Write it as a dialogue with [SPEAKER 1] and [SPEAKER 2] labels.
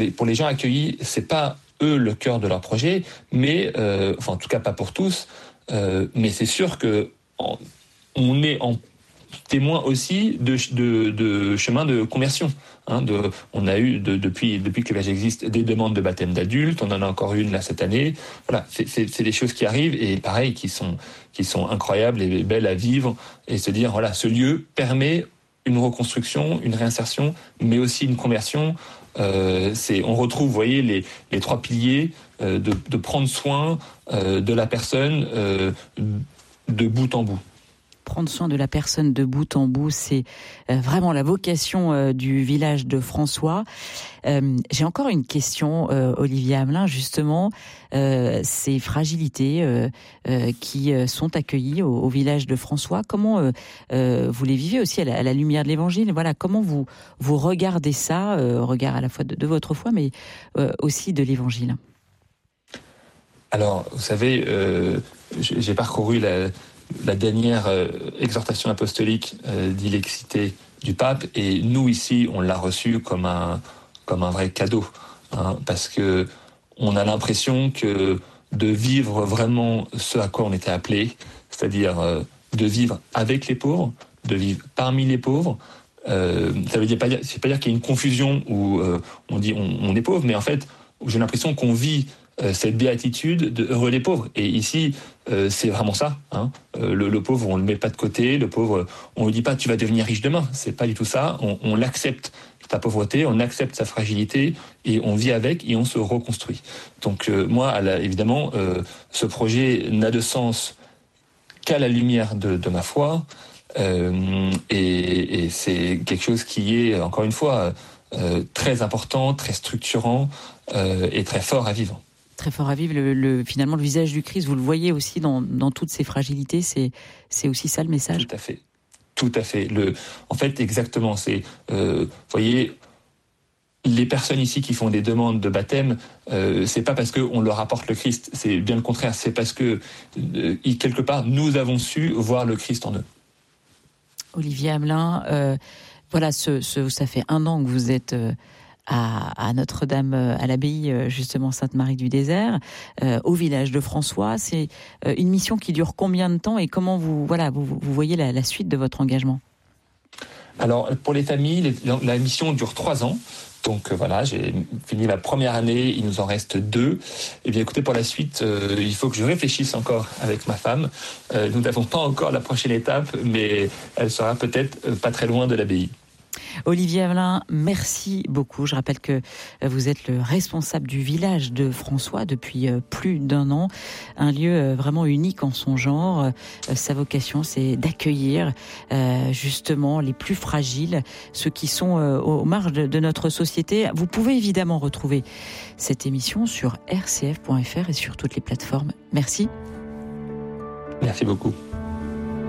[SPEAKER 1] Et pour les gens accueillis, c'est pas eux le cœur de leur projet, mais en tout cas pas pour tous. Mais c'est sûr que on est en témoin aussi de chemin de conversion. On a eu depuis que le village existe des demandes de baptême d'adultes. On en a encore une là cette année. Voilà, c'est des choses qui arrivent et pareil qui sont incroyables et belles à vivre et se dire voilà, ce lieu permet une reconstruction, une réinsertion, mais aussi une conversion. On retrouve, vous voyez, les trois piliers de prendre soin de la personne de bout en bout.
[SPEAKER 2] Prendre soin de la personne de bout en bout, c'est vraiment la vocation du village de François. J'ai encore une question, Olivier Hamelin, justement, ces fragilités qui sont accueillies au village de François. Comment vous les vivez aussi à la lumière de l'Évangile ? Voilà, comment vous regardez ça, regard à la fois de votre foi, mais aussi de l'Évangile ?
[SPEAKER 1] Alors, vous savez, j'ai parcouru la dernière exhortation apostolique d'Ilexité du pape, et nous ici on l'a reçu comme un vrai cadeau, parce que on a l'impression que de vivre vraiment ce à quoi on était appelé, c'est-à-dire de vivre avec les pauvres, de vivre parmi les pauvres. Ça veut pas dire qu'il y a une confusion où on dit on est pauvre, mais en fait j'ai l'impression qu'on vit cette béatitude de heureux les pauvres. Et ici, c'est vraiment ça. Le pauvre, on le met pas de côté. Le pauvre, on lui dit pas tu vas devenir riche demain. C'est pas du tout ça. On l'accepte, sa pauvreté, on accepte sa fragilité et on vit avec et on se reconstruit. Donc moi, évidemment, ce projet n'a de sens qu'à la lumière de ma foi. Et c'est quelque chose qui est, encore une fois, très important, très structurant et très fort à vivre.
[SPEAKER 2] Très fort à vivre. Finalement, le visage du Christ, vous le voyez aussi dans toutes ces fragilités. C'est aussi ça le message.
[SPEAKER 1] Tout à fait. En fait, exactement. Vous voyez, les personnes ici qui font des demandes de baptême, c'est pas parce qu'on leur apporte le Christ. C'est bien le contraire. C'est parce que quelque part, nous avons su voir le Christ en eux.
[SPEAKER 2] Olivier Hamelin, voilà, ça fait 1 an que vous êtes à Notre-Dame, à l'abbaye justement Sainte-Marie du Désert, au village de François. C'est une mission qui dure combien de temps et comment vous voyez la suite de votre engagement ?
[SPEAKER 1] Alors pour les familles, la mission dure 3 ans. Donc voilà, j'ai fini ma première année, il nous en reste 2. Et bien écoutez, pour la suite, il faut que je réfléchisse encore avec ma femme. Nous n'avons pas encore la prochaine étape, mais elle sera peut-être pas très loin de l'abbaye.
[SPEAKER 2] Olivier Hamelin, merci beaucoup. Je rappelle que vous êtes le responsable du village de François depuis plus d'1 an. Un lieu vraiment unique en son genre. Sa vocation, c'est d'accueillir justement les plus fragiles, ceux qui sont aux marges de notre société. Vous pouvez évidemment retrouver cette émission sur rcf.fr et sur toutes les plateformes. Merci.
[SPEAKER 1] Merci beaucoup.